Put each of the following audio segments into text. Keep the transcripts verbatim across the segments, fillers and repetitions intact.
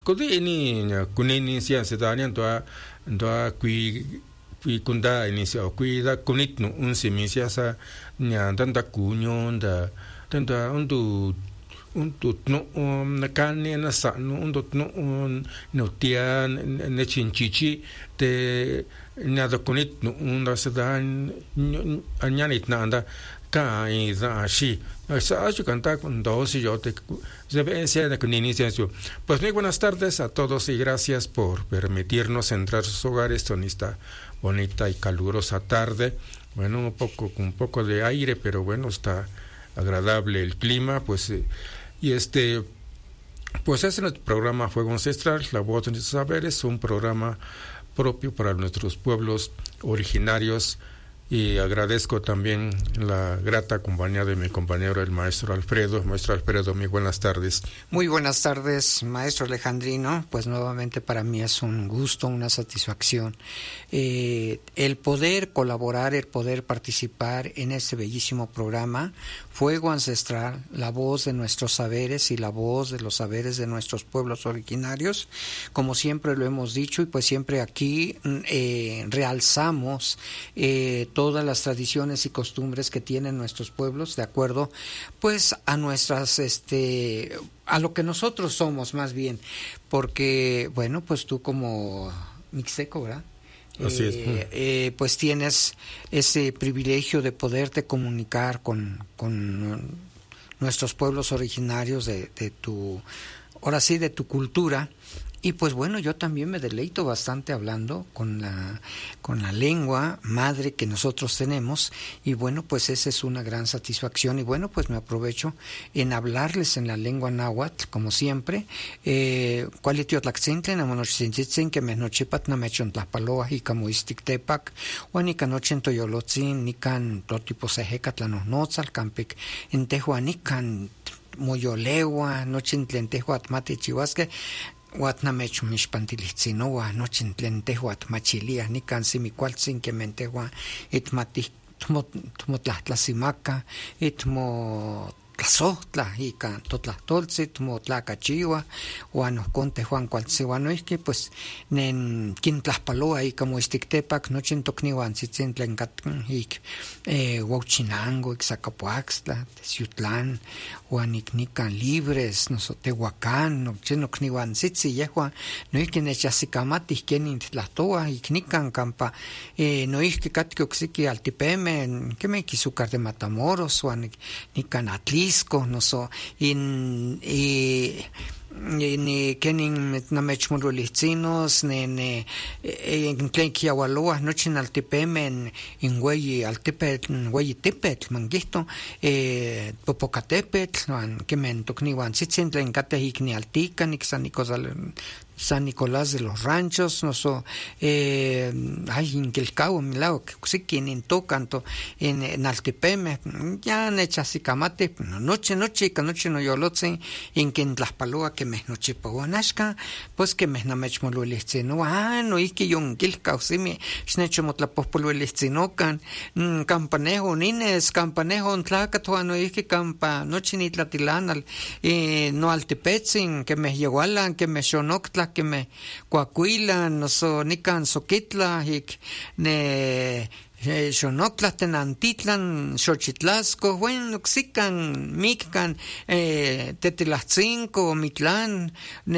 kodi ni kunini sia sedania toa toa kui kui kunda inicia o kui da kunit no un semisia sa nya tanta kunyo da tanta undu undu no na kani na sa no undu no no tia ne chinchichi te nya da kunit no unda sedan anyanit na anda ka i da shi sa acho canta con dos y yo te se ve de con inicio. Pues muy buenas tardes a todos y gracias por permitirnos entrar a sus hogares en esta bonita y calurosa tarde. Bueno, un poco con un poco de aire, pero bueno, está agradable el clima, pues eh, y este pues es el programa Fuego Ancestral, la voz de nuestros saberes, un programa propio para nuestros pueblos originarios. Y agradezco también la grata compañía de mi compañero, el maestro Alfredo. Maestro Alfredo, muy buenas tardes. Muy buenas tardes, maestro Alejandrino. Pues nuevamente para mí es un gusto, una satisfacción. Eh, el poder colaborar, el poder participar en este bellísimo programa, Fuego Ancestral, la voz de nuestros saberes y la voz de los saberes de nuestros pueblos originarios. Como siempre lo hemos dicho y pues siempre aquí eh, realzamos eh, todas las tradiciones y costumbres que tienen nuestros pueblos de acuerdo pues a nuestras este a lo que nosotros somos más bien, porque bueno, pues tú como mixteco, ¿verdad? Así es. Eh, eh, pues tienes ese privilegio de poderte comunicar con, con nuestros pueblos originarios de, de tu, ahora sí, de tu cultura. Y pues bueno, yo también me deleito bastante hablando con la con la lengua madre que nosotros tenemos y bueno, pues esa es una gran satisfacción y bueno, pues me aprovecho en hablarles en la lengua náhuatl, como siempre. Eh, cualitiotlactzintlen, amonochtzintzin, que menochipat namechontlapaloa y camoistictepac, o nicanochen toyolotzin, nican totiposejecatlanosnotzal, campec, en tehuanican moyolewa, nochintlen tehuatmate chihuasque, Huatnamecho mixpantilihtzinoa, nochin tlen tehuat machilia, nican simicualtzin que mentehua, itmati tmotlahtlasimaka, itmo tlasohtla, ica totlahtoltzi, tmotlacachiua, huan ohcon tehuan cualtzihuanoihki, pues nen quintlaspaloa ica moistictepac, nochin tocnihuantzitzin tlen catcan, ic Huauchinango, ic Zacapuaxtla, Teciutlán, huan ic nican Libres, noso Tehuacán, nochin ocnihuantzitzi yehua, noihki nechahsicamatih quenin tlahtoa, ic nican campa, noihki catqui ocsiki altipeme, quemeh Izúcar de Matamoros, huan nican Atlisco, noso in y ni kenin namechmololihzinos ne ne en tlen kiawaloa nochin altipeme en hueyi altepetl hueyi tepetl manguihto eh Popocatépetl huan kemen tokniuantzitzin tlen kateh ik nialtikan ik San Nicolás San Nicolás de los Ranchos, no so, eh, ay, en Quelcao, milao, que sí que en Tocanto, en, en Altepeme, ya en Echasicamate, noche, noche, que noche no yolotze, en que en Tlaspaloa, que me noche paguanashka, pues que me namechmoluelitze, no, ah, no, y que yo en Quelcao, sí me, snechomotlapospoluelitzinocan, campanejo, nines, campanejo, en Tlacatua, no, y que campa, noche ni Tlatilanal, eh, no Altepetzin, que me yegualan, que me xonoctla, que me Coahuila, no so nican Soquitla, hic ne xonoctla tenantitlan, Xochitlasco, bueno, xican, miccan, eh, Tetelahcinco, Mitlán,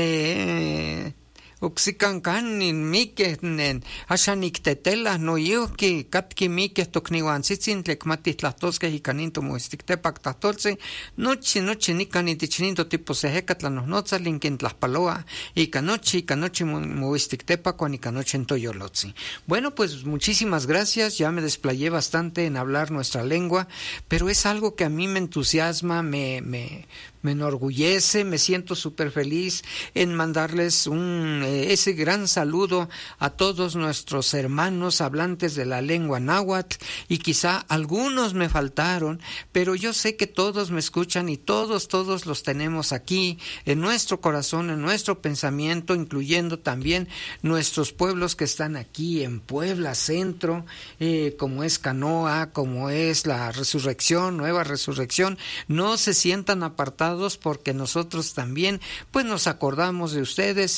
ne Oxican can in mike nen ashanik tetela no yuki katki mike tokniwansitzin tlekmatitlatosque y caninto muistictepac tatolce noche noche ni canitichininto tipo sehecatlanosnotza linkin tlaspaloa y canoche y canoche muistictepac y canoche en toyolotzi. Bueno, pues muchísimas gracias, ya me desplayé bastante en hablar nuestra lengua, pero es algo que a mí me entusiasma, me me me enorgullece, me siento súper feliz en mandarles un eh, ese gran saludo a todos nuestros hermanos hablantes de la lengua náhuatl, y quizá algunos me faltaron, pero yo sé que todos me escuchan y todos, todos los tenemos aquí en nuestro corazón, en nuestro pensamiento, incluyendo también nuestros pueblos que están aquí en Puebla Centro, eh, como es Canoa, como es la Resurrección, Nueva Resurrección. No se sientan apartados porque nosotros también pues nos acordamos de ustedes